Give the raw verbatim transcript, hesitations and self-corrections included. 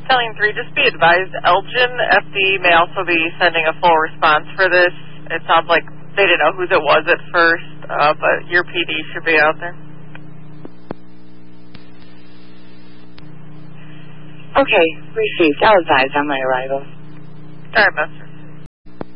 Telling three, just be advised, Elgin F D may also be sending a full response for this. It sounds like they didn't know whose it was at first, uh, but your P D should be out there. Okay, received. I'll advise on my arrival. All right, Mister